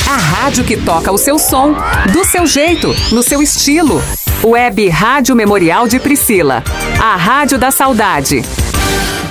A rádio que toca o seu som, do seu jeito, no seu estilo. Web Rádio Memorial de Priscila. A Rádio da Saudade.